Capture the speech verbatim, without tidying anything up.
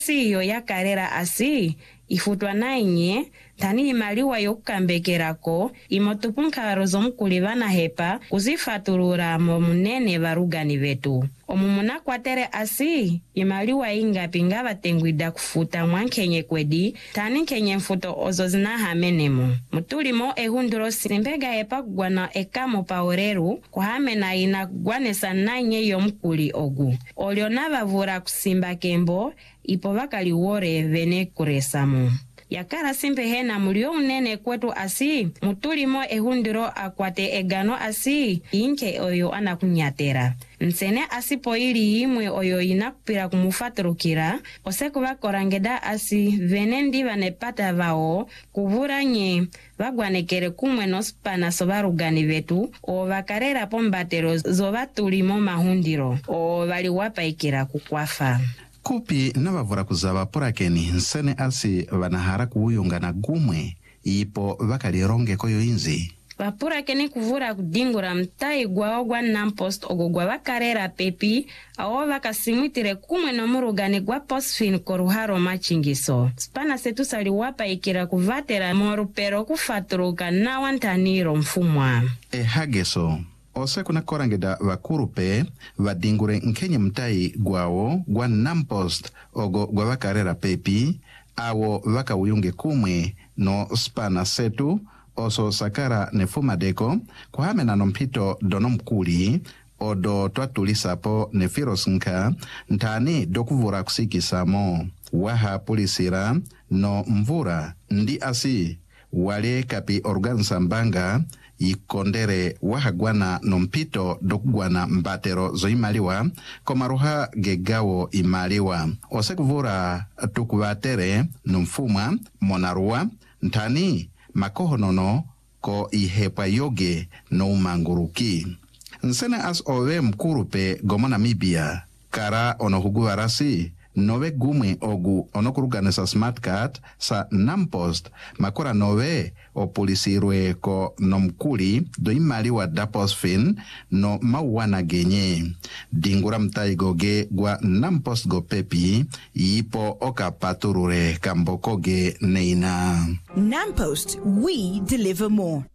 siyo ya karera asi ifutwa nainye tani imaliwa yokukambekerako imotupunkaro zomukuli bana hepa kuzifaturura mo munene barugani betu. Omumuna kwatere asi imaliwa ingapi nga batengwida kufuta mwankenye kwedi tani kenye mfuto ozo zinahamenemu. Mutulimo ehunduro simbega hepa kugwana ekamo paoreru kuhamena ina kugwanesa nainye yomukuli ogu. Oliona bavura kusimba kembo ipo bakali wore vene kuresamu. Yakara simpe hena mulio unene kwetu asi mutulimo ehundiro akwate egano asi inke oyo anakunyatera. Nsene asipo ili imwe oyo inakupira kumufaturukira oseku bakorangeda asi venendi vanepata vao kuvura nye bagwanekere kumwe nospana sobarugani betu o bakarera pombatero zobatulimo mahundiro o bali wapaikira kukwafa. Kupi nabavura kuzaba porakeni nsene asi vanahara kuuyungana gumwe ipo vakalironge koyo inzi. Vapurakeni kuvura kudingura mtai gwao gwa nampost ogo gwa vakarera pepi awo vakasimwitire kumwe nomurugani gwa posfin koruharo machingiso. Spana setu sali wapa ikira kuvatera morupero kufaturuka na wantaniro mfumwa. E hageso. Ose kuna korangeda vakurupe vadingure nkenye mtai gwao gwa nampost ogo gwa vakarera pepi awo vaka uyunge kumwe no spana setu oso sakara nefumadeko kuhamena nompito dono mkuli odo twatulisapo nefirosinka ntani dokuvura kusikisamo waha polisira no mvura ndi asi wale kapi organza mbanga ikondere wahagwana nompito dokugwana mbatero zoimaliwa komaruha gegawo imaliwa osekuvura tukuvatere nomfumwa monarua ntani makohonono ko ihepwa yoge no umanguruki. Nsene as ove mkurupe gomo Namibia kara onohuguvarasi nove gumwe ogu onokuruganesa smart card sa nampost makora nove o polisirwe ko nomkuli do imaliwa daposfin no mauwana genye. Dingura mtaigoge gwa nampost go pepi ipo oka paturure kambokoge neina. Nampost, we deliver more.